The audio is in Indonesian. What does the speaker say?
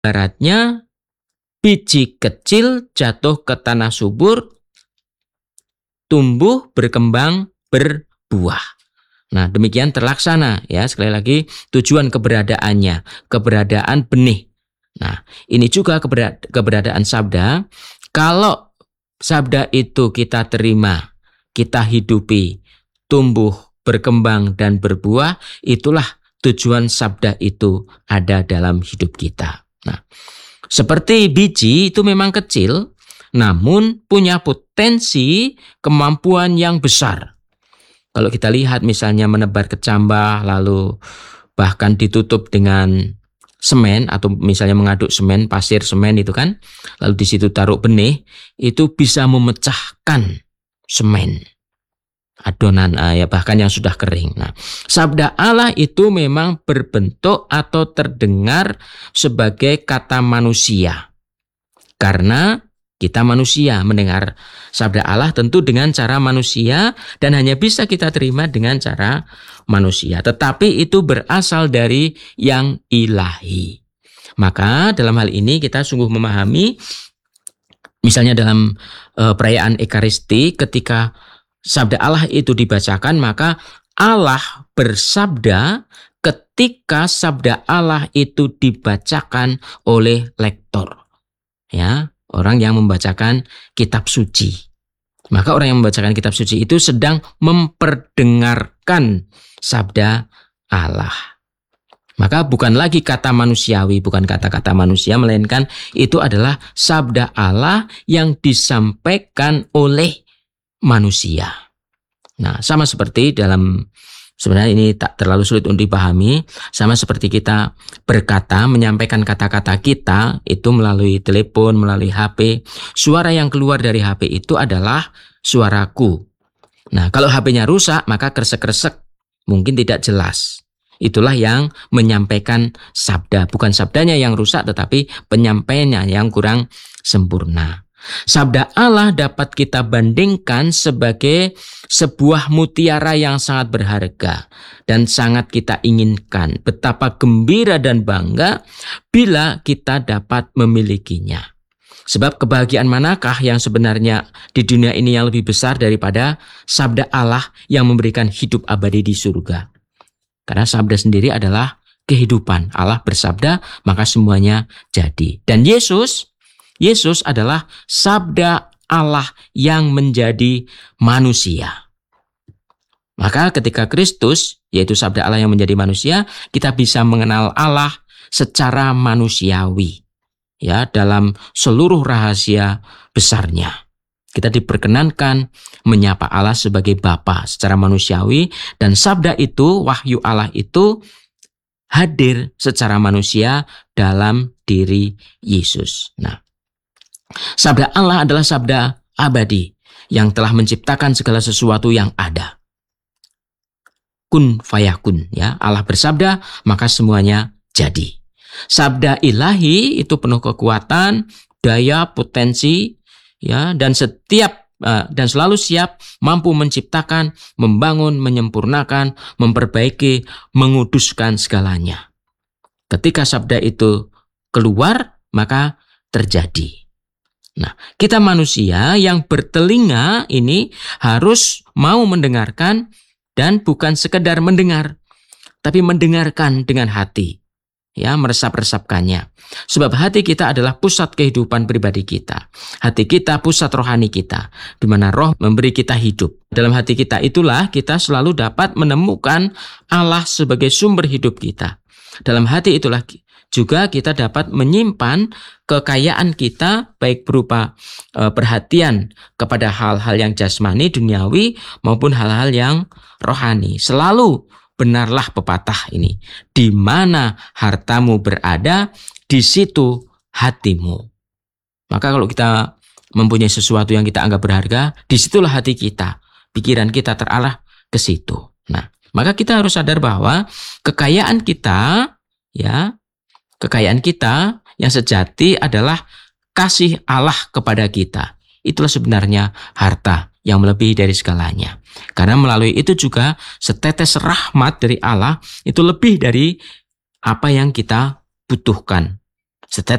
Ibaratnya biji kecil jatuh ke tanah subur, tumbuh, berkembang, berbuah. Nah, demikian terlaksana ya. Sekali lagi, tujuan keberadaannya, keberadaan benih. Nah, ini juga keberadaan sabda. Kalau sabda itu kita terima, kita hidupi, tumbuh, berkembang, dan berbuah, itulah tujuan sabda itu ada dalam hidup kita. Nah, seperti biji itu memang kecil, namun punya potensi kemampuan yang besar. Kalau kita lihat misalnya menebar kecambah, lalu bahkan ditutup dengan semen atau misalnya mengaduk semen, pasir semen itu kan, lalu di situ taruh benih, itu bisa memecahkan semen, adonan ya bahkan yang sudah kering. Nah, sabda Allah itu memang berbentuk atau terdengar sebagai kata manusia. Karena kita manusia mendengar sabda Allah tentu dengan cara manusia dan hanya bisa kita terima dengan cara manusia. Tetapi itu berasal dari yang ilahi. Maka dalam hal ini kita sungguh memahami, misalnya dalam perayaan Ekaristi ketika sabda Allah itu dibacakan, maka Allah bersabda ketika sabda Allah itu dibacakan oleh lektor. Ya, orang yang membacakan kitab suci. Maka orang yang membacakan kitab suci itu sedang memperdengarkan sabda Allah. Maka bukan lagi kata manusiawi, bukan kata-kata manusia, melainkan itu adalah sabda Allah yang disampaikan oleh manusia. Nah, sama seperti dalam, sebenarnya ini tak terlalu sulit untuk dipahami, sama seperti kita berkata, menyampaikan kata-kata kita itu melalui telepon, melalui HP. Suara yang keluar dari HP itu adalah suaraku. Nah, kalau HP-nya rusak, maka kresek-kresek, mungkin tidak jelas. Itulah yang menyampaikan sabda. Bukan sabdanya yang rusak, tetapi penyampaiannya yang kurang sempurna. Sabda Allah dapat kita bandingkan sebagai sebuah mutiara yang sangat berharga dan sangat kita inginkan. Betapa gembira dan bangga bila kita dapat memilikinya. Sebab kebahagiaan manakah yang sebenarnya di dunia ini yang lebih besar daripada sabda Allah yang memberikan hidup abadi di surga? Karena sabda sendiri adalah kehidupan. Allah bersabda, maka semuanya jadi. Dan Yesus adalah sabda Allah yang menjadi manusia. Maka ketika Kristus, yaitu sabda Allah yang menjadi manusia, kita bisa mengenal Allah secara manusiawi. Ya, dalam seluruh rahasia besarnya. Kita diperkenankan menyapa Allah sebagai Bapa secara manusiawi, dan sabda itu, wahyu Allah itu hadir secara manusia dalam diri Yesus. Nah, sabda Allah adalah sabda abadi yang telah menciptakan segala sesuatu yang ada. Kun fayakun, ya. Allah bersabda, maka semuanya jadi. Sabda ilahi itu penuh kekuatan, daya, potensi, ya, dan selalu siap mampu menciptakan, membangun, menyempurnakan, memperbaiki, menguduskan segalanya. Ketika sabda itu keluar, maka terjadi. Nah, kita manusia yang bertelinga ini harus mau mendengarkan, dan bukan sekedar mendengar, tapi mendengarkan dengan hati. Ya, meresap-resapkannya. Sebab hati kita adalah pusat kehidupan pribadi kita. Hati kita pusat rohani kita, di mana roh memberi kita hidup. Dalam hati kita itulah kita selalu dapat menemukan Allah sebagai sumber hidup kita. Dalam hati itulah juga kita dapat menyimpan kekayaan kita, baik berupa perhatian kepada hal-hal yang jasmani, duniawi, maupun hal-hal yang rohani. Selalu benarlah pepatah ini, di mana hartamu berada, di situ hatimu. Maka kalau kita mempunyai sesuatu yang kita anggap berharga, disitulah hati kita, pikiran kita terarah ke situ. Nah, maka kita harus sadar bahwa kekayaan kita, ya, kekayaan kita yang sejati adalah kasih Allah kepada kita. Itulah sebenarnya harta yang melebihi dari segalanya. Karena melalui itu juga setetes rahmat dari Allah itu lebih dari apa yang kita butuhkan. Setetes